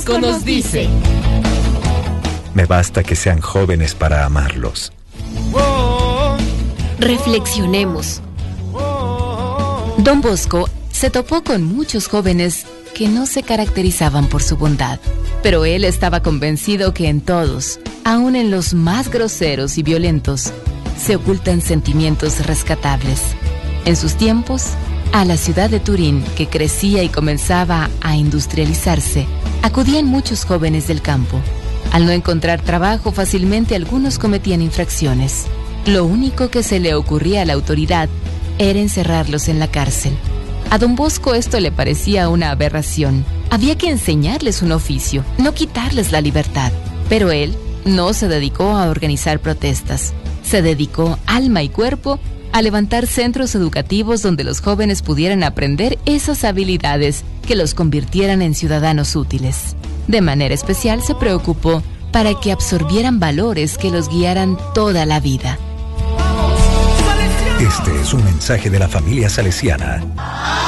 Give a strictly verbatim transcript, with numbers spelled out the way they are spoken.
Bosco nos dice: me basta que sean jóvenes para amarlos. Reflexionemos. Don Bosco se topó con muchos jóvenes que no se caracterizaban por su bondad, pero él estaba convencido que en todos, aun en los más groseros y violentos, se ocultan sentimientos rescatables. En sus tiempos, a la ciudad de Turín, que crecía y comenzaba a industrializarse, acudían muchos jóvenes del campo. Al no encontrar trabajo, fácilmente algunos cometían infracciones. Lo único que se le ocurría a la autoridad era encerrarlos en la cárcel. A don Bosco esto le parecía una aberración. Había que enseñarles un oficio, no quitarles la libertad. Pero él no se dedicó a organizar protestas. Se dedicó alma y cuerpo a levantar centros educativos donde los jóvenes pudieran aprender esas habilidades que los convirtieran en ciudadanos útiles. De manera especial se preocupó para que absorbieran valores que los guiaran toda la vida. Este es un mensaje de la familia salesiana.